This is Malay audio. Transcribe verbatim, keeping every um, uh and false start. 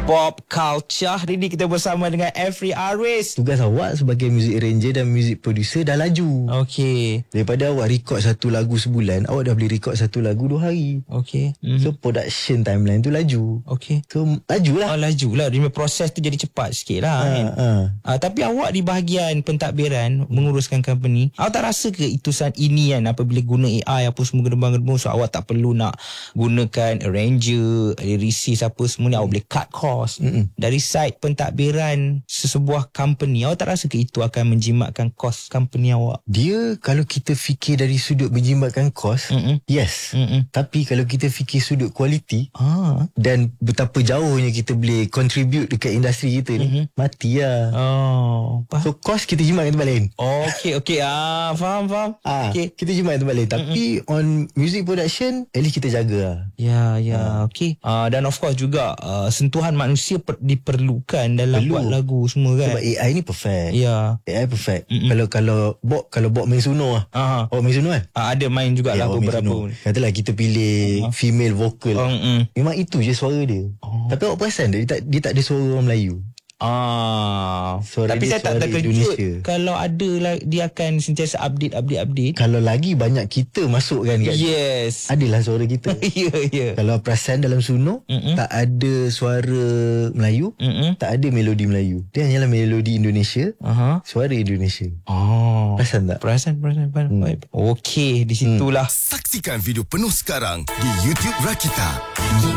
Pop Culture. Hari ni kita bersama dengan Every Aris. Tugas awak sebagai music arranger dan music producer dah laju. Okey. Daripada awak record satu lagu sebulan, awak dah boleh record satu lagu dua hari. Okey. Mm-hmm. So production timeline tu laju. Okey. So laju lah. Oh, laju lah. Dia punya proses tu jadi cepat sikit lah. Ha, kan? ha. Uh, tapi awak di bahagian pentadbiran menguruskan company, awak tak rasa ke itu saat ini kan, apabila guna A I apa semua gedebang-gedebang, so awak tak perlu nak gunakan arranger, lyricist apa semua ni, awak boleh cut cost. Mm-mm. Dari side pentadbiran sesebuah company, awak tak rasa ke itu akan menjimatkan kos company awak? Dia kalau kita fikir dari sudut menjimatkan kos, Mm-mm. yes. Mm-mm. Tapi kalau kita fikir sudut kualiti Ah. dan betapa jauhnya kita boleh contribute dekat industri kita ni, Mm-hmm. mati lah. Oh. Faham? So kos kita jimat tempat lain. Okey, okey. Ah, faham, faham. Ah, Okey. kita jimat tempat lain. Tapi mm-hmm. on music production, at least kita jaga lah. Ya, ya, okey. Uh, dan of course juga uh, sentuhan manusia per, diperlukan dalam Perlu. buat lagu semua kan. Sebab A I ni perfect. Ya. A I perfect. Mm-mm. Kalau kalau bot kalau bot main suno lah. Aha. Bot main suno kan? Uh, ada main jugalah bot main beberapa. suno. Katalah kita pilih uh-huh. female vocal. Oh, mm. Memang itu je suara dia. Oh. Tapi awak perasan dia, dia tak dia tak ada suara orang Melayu. Ah, Suara tapi dia saya tak suara terkejut Indonesia. kalau ada lah, dia akan sentiasa update update update. Kalau lagi banyak kita masuk kan kat Yes. adalah suara kita. Ya, ya. Kalau perasan dalam suno, Mm-mm. tak ada suara Melayu, Mm-mm. tak ada melodi Melayu. Dia hanyalah melodi Indonesia, Aha. suara Indonesia. Oh. Perasan tak? Perasan, perasan, perasan. Hmm. Okey, di situlah. Saksikan video penuh sekarang di YouTube Rakita.